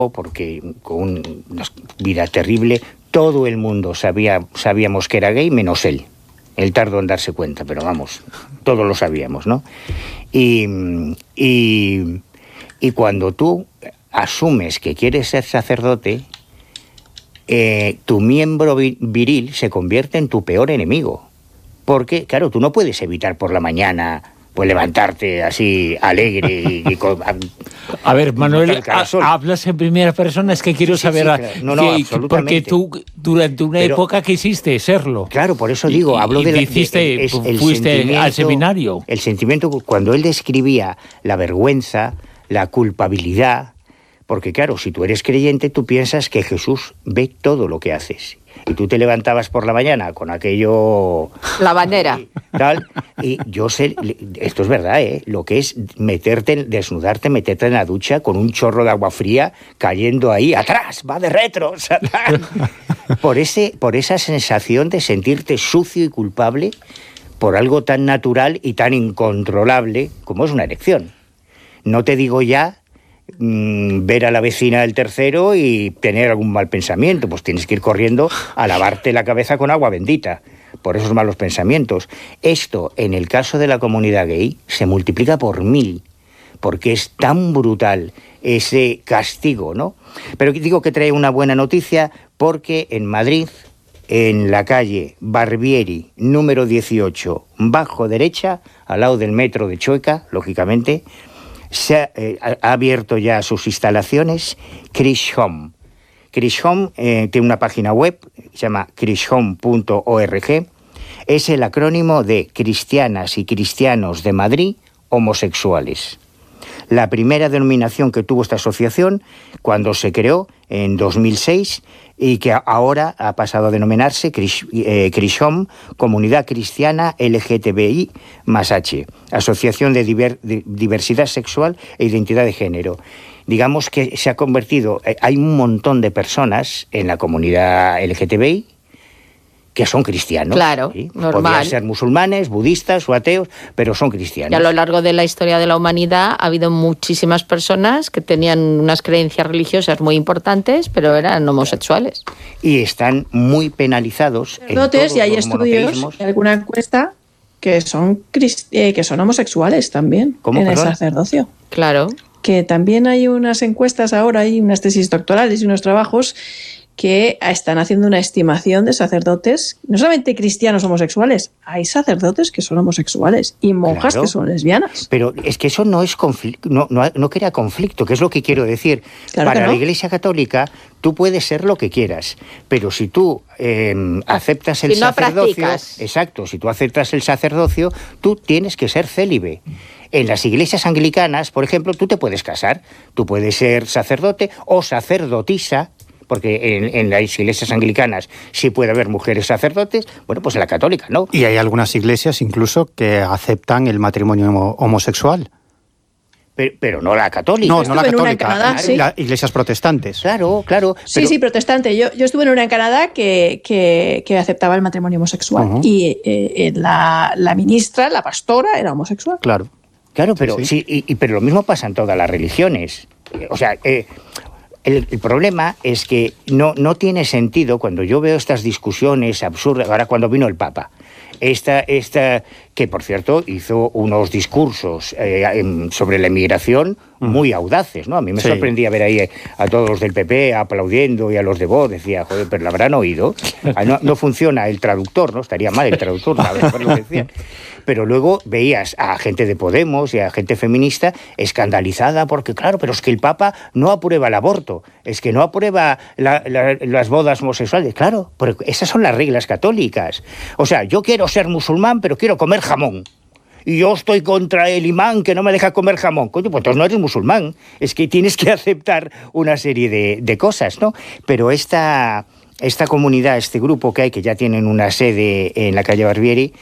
porque con una vida terrible, todo el mundo sabíamos que era gay, menos él. Él tardó en darse cuenta, pero vamos, todos lo sabíamos, ¿no? Y cuando tú asumes que quieres ser sacerdote, tu miembro viril se convierte en tu peor enemigo. Porque, claro, tú no puedes evitar por la mañana pues levantarte así alegre A ver, Manuel, hablas en primera persona, es que quiero saber... Claro. No, absolutamente. Porque tú durante una época quisiste serlo. Claro, por eso digo, hablo de... Fuiste al seminario. El sentimiento, cuando él describía la vergüenza, la culpabilidad, porque claro, si tú eres creyente, tú piensas que Jesús ve todo lo que haces. Y tú te levantabas por la mañana con aquello... La bandera. Tal, y yo sé, esto es verdad, lo que es desnudarte, meterte en la ducha con un chorro de agua fría cayendo ahí atrás, va de retro, Satán. Por esa sensación de sentirte sucio y culpable por algo tan natural y tan incontrolable como es una erección. No te digo ya ver a la vecina del tercero y tener algún mal pensamiento, pues tienes que ir corriendo a lavarte la cabeza con agua bendita por esos malos pensamientos. Esto, en el caso de la comunidad gay, se multiplica por 1000, porque es tan brutal ese castigo, ¿no? Pero digo que trae una buena noticia, porque en Madrid, en la calle Barbieri, número 18, bajo derecha, al lado del metro de Chueca, lógicamente, ha abierto ya sus instalaciones Chris Home. Chris Home tiene una página web, se llama chrishome.org. Es el acrónimo de Cristianas y Cristianos de Madrid Homosexuales. La primera denominación que tuvo esta asociación cuando se creó en 2006 y que ahora ha pasado a denominarse Chris Home, Comunidad Cristiana LGTBI más H, Asociación de Diversidad Sexual e Identidad de Género. Digamos que se ha convertido, hay un montón de personas en la comunidad LGTBI que son cristianos. Claro, ¿sí? Normal. Podrían ser musulmanes, budistas o ateos, pero son cristianos. Y a lo largo de la historia de la humanidad ha habido muchísimas personas que tenían unas creencias religiosas muy importantes, pero eran homosexuales. Y están muy penalizados. Y hay estudios, alguna encuesta, que son homosexuales también. ¿Cómo, en perdón? El sacerdocio. Claro. Que también hay unas encuestas ahora, hay unas tesis doctorales y unos trabajos que están haciendo una estimación de sacerdotes, no solamente cristianos homosexuales, hay sacerdotes que son homosexuales y monjas que son lesbianas. Pero es que eso no es conflicto, no crea conflicto, que es lo que quiero decir. Claro Para que no. la Iglesia Católica, tú puedes ser lo que quieras, pero si tú aceptas el sacerdocio, practicas. exacto, si tú aceptas el sacerdocio, tú tienes que ser célibe. En las iglesias anglicanas, por ejemplo, tú te puedes casar, tú puedes ser sacerdote o sacerdotisa, porque en las iglesias anglicanas sí puede haber mujeres sacerdotes, bueno, pues en la católica no. Y hay algunas iglesias incluso que aceptan el matrimonio homosexual. Pero no la católica. No la católica, Canadá, sí. Las iglesias protestantes. Claro. Sí, protestante. Yo estuve en una en Canadá que aceptaba el matrimonio homosexual. Uh-huh. Y la ministra, la pastora, era homosexual. Claro, pero sí, pero lo mismo pasa en todas las religiones. O sea, el problema es que no tiene sentido cuando yo veo estas discusiones absurdas. Ahora, cuando vino el Papa, esta que por cierto hizo unos discursos sobre la inmigración muy audaces, ¿no? A mí me sorprendía ver ahí a todos los del PP aplaudiendo y a los de Vox, decía, joder, pero la habrán oído. No funciona el traductor, ¿no? Estaría mal el traductor, ¿sabes lo que decía? Pero luego veías a gente de Podemos y a gente feminista escandalizada porque, claro, pero es que el Papa no aprueba el aborto, es que no aprueba las bodas homosexuales. Claro, pero esas son las reglas católicas. O sea, yo quiero ser musulmán, pero quiero comer jamón. Y yo estoy contra el imán que no me deja comer jamón. Coño, pues entonces no eres musulmán. Es que tienes que aceptar una serie de cosas, ¿no? Pero esta comunidad, este grupo que hay, que ya tienen una sede en la calle Barbieri,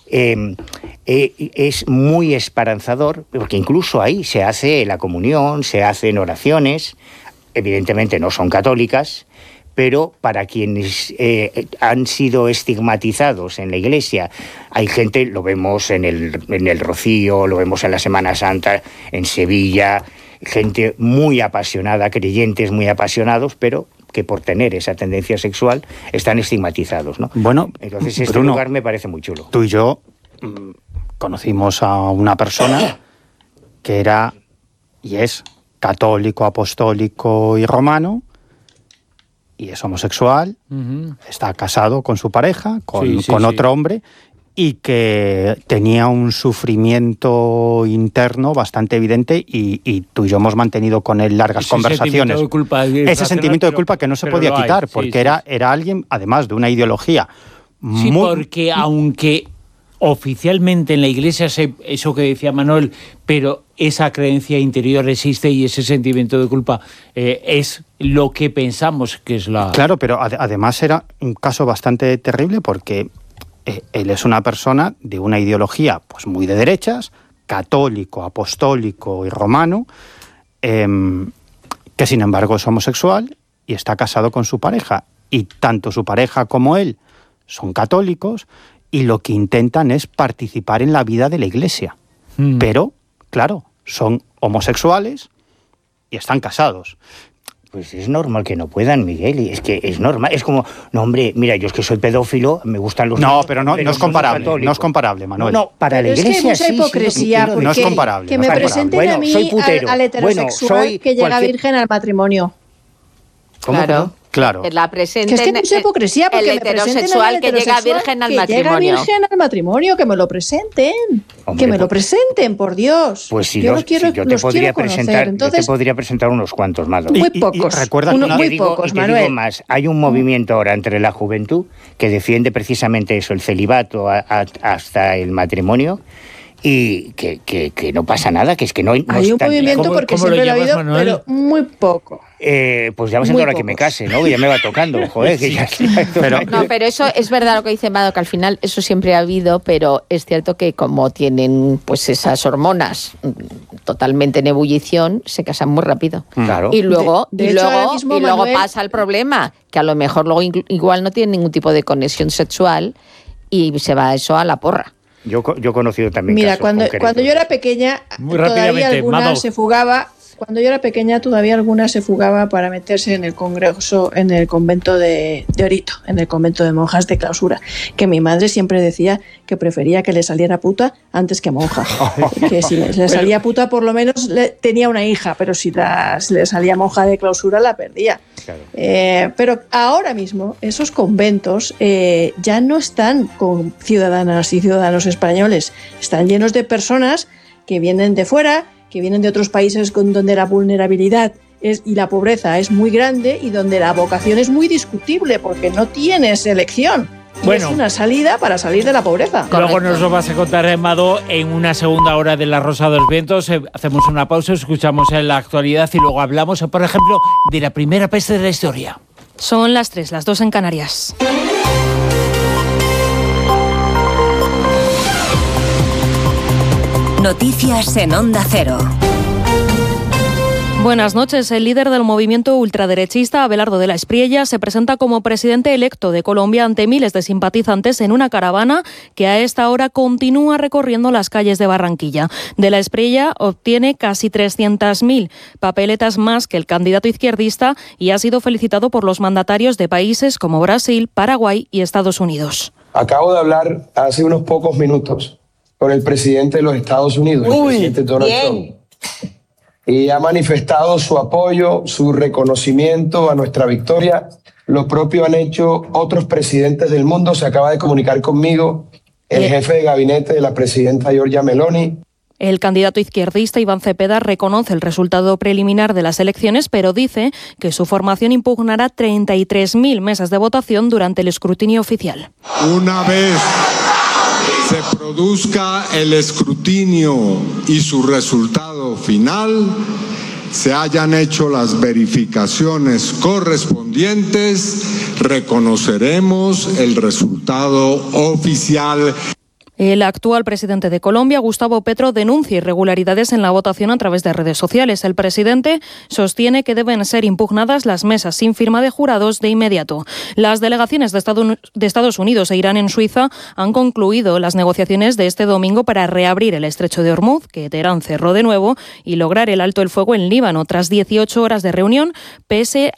es muy esperanzador, porque incluso ahí se hace la comunión, se hacen oraciones, evidentemente no son católicas, pero para quienes han sido estigmatizados en la Iglesia, hay gente, lo vemos en el Rocío, lo vemos en la Semana Santa, en Sevilla, gente muy apasionada, creyentes muy apasionados, pero que por tener esa tendencia sexual están estigmatizados, ¿no? Bueno, entonces este Bruno, lugar me parece muy chulo. Tú y yo conocimos a una persona que era y es católico, apostólico y romano, y es homosexual, está casado con su pareja, con otro hombre, y que tenía un sufrimiento interno bastante evidente, y tú y yo hemos mantenido con él largas conversaciones. Ese sentimiento de culpa que no se podía quitar, porque era alguien, además de una ideología muy... Sí, porque aunque oficialmente en la Iglesia, eso que decía Manuel, pero esa creencia interior existe y ese sentimiento de culpa es lo que pensamos que es la... Claro, pero además era un caso bastante terrible porque él es una persona de una ideología pues muy de derechas, católico, apostólico y romano, que sin embargo es homosexual y está casado con su pareja. Y tanto su pareja como él son católicos, y lo que intentan es participar en la vida de la Iglesia. Pero, claro, son homosexuales y están casados. Pues es normal que no puedan, Miguel, y es que es normal. Es como, no, hombre, mira, yo es que soy pedófilo, me gustan los... No, pero no es comparable, no es comparable, Manuel. No, para la Iglesia es que hay mucha hipocresía, porque no es comparable. Que me presenten a mí al heterosexual que llega virgen al matrimonio. ¿Cómo? Claro. Que la presenten, que es que mucha hipocresía, porque el heterosexual que llega virgen al matrimonio. Que me lo presenten. Hombre, que me lo presenten, por Dios. Pues si yo te podría presentar unos cuantos más. Muy pocos. Recuerda muy pocos, Manuel. Digo más, hay un movimiento ahora entre la juventud que defiende precisamente eso, el celibato hasta el matrimonio. Y que no pasa nada, que es que no hay un movimiento porque siempre lo ha habido, Manuel? Pero muy poco. Pues ya va siendo hora que me case, ¿no? Ya me va tocando, joder. Que ya, pero eso es verdad lo que dice Mado, que al final eso siempre ha habido, pero es cierto que como tienen pues esas hormonas totalmente en ebullición, se casan muy rápido. Claro. Y luego, Manuel, pasa el problema, que a lo mejor luego igual no tienen ningún tipo de conexión sexual y se va eso a la porra. Yo he conocido también. Mira, cuando yo era pequeña, todavía alguna se fugaba. Cuando yo era pequeña, todavía alguna se fugaba para meterse en el congreso, en el convento de Orito, en el convento de monjas de clausura. Que mi madre siempre decía que prefería que le saliera puta antes que monja. Que si le salía puta, por lo menos tenía una hija, pero si le salía monja de clausura, la perdía. Claro. Pero ahora mismo, esos conventos ya no están con ciudadanas y ciudadanos españoles. Están llenos de personas que vienen de fuera, que vienen de otros países donde la vulnerabilidad y la pobreza es muy grande y donde la vocación es muy discutible porque no tienes elección. Bueno, es una salida para salir de la pobreza. Luego nos lo vas a contar, Amado, en una segunda hora de La Rosa de los Vientos. Hacemos una pausa, escuchamos en la actualidad y luego hablamos, por ejemplo, de la primera peste de la historia. Son las 3, las 2 en Canarias. Noticias en Onda Cero. Buenas noches. El líder del movimiento ultraderechista, Abelardo de la Espriella, se presenta como presidente electo de Colombia ante miles de simpatizantes en una caravana que a esta hora continúa recorriendo las calles de Barranquilla. De la Espriella obtiene casi 300.000 papeletas más que el candidato izquierdista y ha sido felicitado por los mandatarios de países como Brasil, Paraguay y Estados Unidos. Acabo de hablar hace unos pocos minutos con el presidente de los Estados Unidos, el presidente Donald Trump, y ha manifestado su apoyo, su reconocimiento a nuestra victoria. Lo propio han hecho otros presidentes del mundo. Se acaba de comunicar conmigo el jefe de gabinete de la presidenta Giorgia Meloni. El candidato izquierdista Iván Cepeda reconoce el resultado preliminar de las elecciones, pero dice que su formación impugnará 33.000 mesas de votación durante el escrutinio oficial. Una vez se produzca el escrutinio y su resultado final, se hayan hecho las verificaciones correspondientes, reconoceremos el resultado oficial. El actual presidente de Colombia, Gustavo Petro, denuncia irregularidades en la votación a través de redes sociales. El presidente sostiene que deben ser impugnadas las mesas sin firma de jurados de inmediato. Las delegaciones de Estados Unidos e Irán en Suiza han concluido las negociaciones de este domingo para reabrir el estrecho de Hormuz, que Teherán cerró de nuevo, y lograr el alto el fuego en Líbano. Tras 18 horas de reunión, pese